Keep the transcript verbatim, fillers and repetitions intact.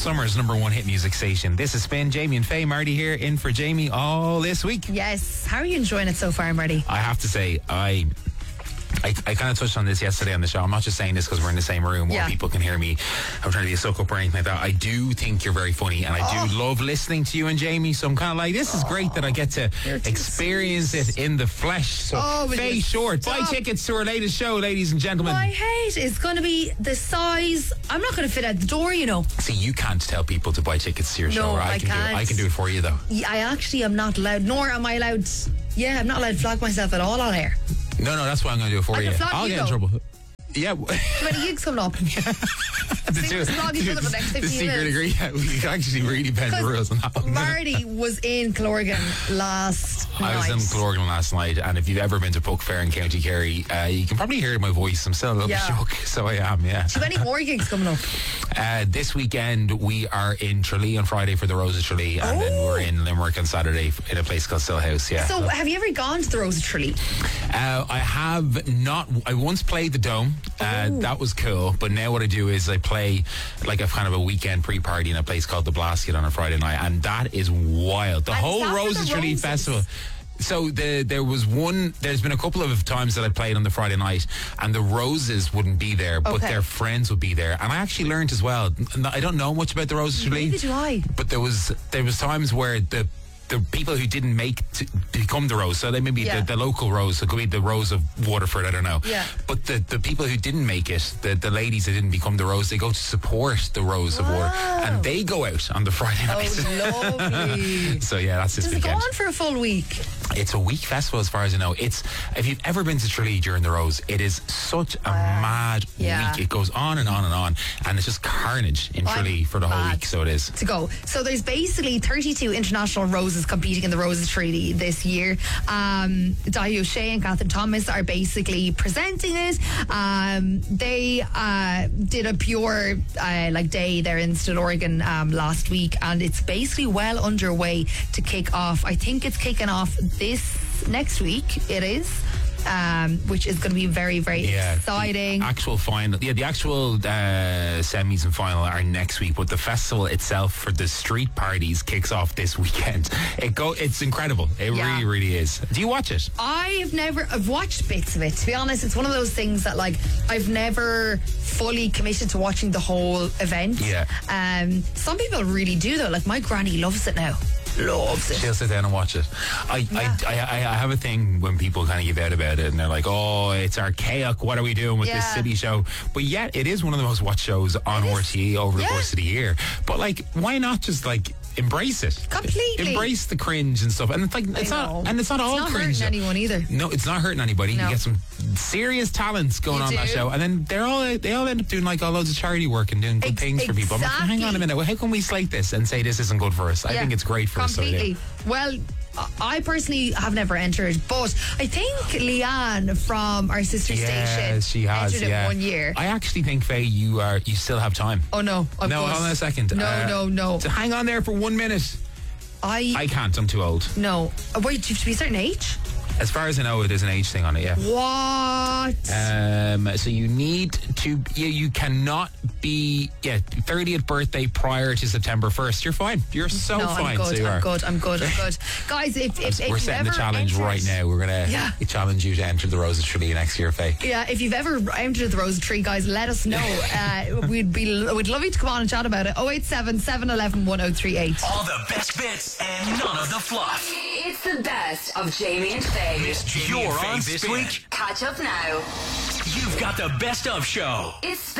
Summer's number one hit music station. This is Spin. Jamie and Faye. Marty here, in for Jamie all this week. Yes. How are you enjoying it so far, Marty? I have to say, I... I, I kind of touched on this yesterday on the show. I'm not just saying this because we're in the same room yeah. or people can hear me. I'm trying to be a suck up or anything like that. I do think you're very funny and I oh. do love listening to you and Jamie. So I'm kind of like, this is great that I get to experience sweet. it in the flesh. So oh, Faye Short, buy tickets to our latest show, ladies and gentlemen. My height is going to be the size. I'm not going to fit out the door, you know. See, you can't tell people to buy tickets to your no, show. Or I, I can can't. Do it. I can do it for you, though. I actually am not allowed, nor am I allowed. Yeah, I'm not allowed to flog myself at all on air. No, no, that's why I'm going to do it for I you. I'll get though. in trouble. Yeah. Too many gigs coming up. the two, flog each other for the next the secret minutes. degree. Yeah, we can actually really bend the rules on that one. Marty was in Clorgan last I night. was in Clorgan last night, and if you've ever been to Puck Fair in County Kerry, uh, you can probably hear my voice. I'm still a little yeah. bit shook, so I am, yeah. Do you have any more gigs coming up? Uh, this weekend, we are in Tralee on Friday for the Rose of Tralee, and oh. then we're in Limerick on Saturday in a place called Still House, yeah. So, have you ever gone to the Rose of Tralee? Uh, I have not. I once played the Dome. Uh, that was cool. But now what I do is I play like a kind of a weekend pre-party in a place called the Blasket on a Friday night, and that is wild. The and whole Rose of Tralee Festival. So the, there was one, there's been a couple of times that I played on the Friday night and the Roses wouldn't be there, but okay. their friends would be there. And I actually learned as well, I don't know much about the Roses of Tralee. Neither do I. But there was, there was times where the the people who didn't make to become the Rose, so they may be yeah. the, the local Rose, so it could be the Rose of Waterford, I don't know. Yeah. But the, the people who didn't make it, the, the ladies that didn't become the Rose, they go to support the Rose wow. of Water, and they go out on the Friday night. Oh, lovely. So yeah, that's this Does weekend. Does it go on for a full week? It's a week festival as far as I know. It's, if you've ever been to Tralee during the Rose, it is such a uh, mad yeah. week. It goes on and on and on, and it's just carnage in Tralee for the whole week, so it is. To go. So there's basically thirty-two international Roses competing in the Roses Tralee this year. Um, Dahi O'Shea and Catherine Thomas are basically presenting it. Um, they uh, did a pure uh, like day there in Still Oregon um, last week, and it's basically well underway to kick off. I think it's kicking off this next week. It is. Um, which is going to be very, very yeah, exciting. The actual final, yeah, the actual uh, semis and final are next week, but the festival itself for the street parties kicks off this weekend. It go, it's incredible. It yeah. really, really is. Do you watch it? I've never, I've watched bits of it. To be honest, it's one of those things that like I've never fully committed to watching the whole event. Yeah. Um, some people really do though. Like my granny loves it now. Loves it. She'll sit down and watch it. I, yeah. I, I, I have a thing when people kind of give out about it and they're like, oh, it's archaic. What are we doing with yeah. this city show? But yet it is one of the most watched shows on R T E over the yeah. course of the year. But like, why not just like embrace it completely? Embrace the cringe and stuff. And it's like it's not, and it's not it's all not cringe. Hurting anyone either. No, it's not hurting anybody. No. You get some serious talents going you on do. that show, and then they're all they all end up doing like all loads of charity work and doing good Ex- things for people. I'm like, hang on a minute, how can we slate this and say this isn't good for us? I yeah. think it's great for completely. us. So Well, I personally have never entered, but I think Leanne from our sister yeah, station she has, entered yeah. it one year. I actually think, Faye, you are you still have time. Oh no, I'm no, good. hold on a second. No, uh, no, no. So hang on there for one minute. I I can't. I'm too old. No. Uh, Wait, do you have to be a certain age? As far as I know, there's an age thing on it, yeah. What? Um, so you need to, you, you cannot be, yeah, thirtieth birthday prior to September first. You're fine. You're so no, fine. I'm good. So you I'm are. good. I'm good. I'm good. Guys, if, if, if we're you've setting the ever challenge entered, right now. We're going to yeah. challenge you to enter the Rose of Tralee next year, Faye. Yeah, if you've ever entered the Rose Tree, guys, let us know. uh, we'd be, we'd love you to come on and chat about it. oh eight seven, seven one one, one oh three eight. All the best bits and none of the fluff. It's the best of Jamie and Faye. Miss Jamie You're and Faye on this Spin. week. Catch up now. You've got the best of show. It's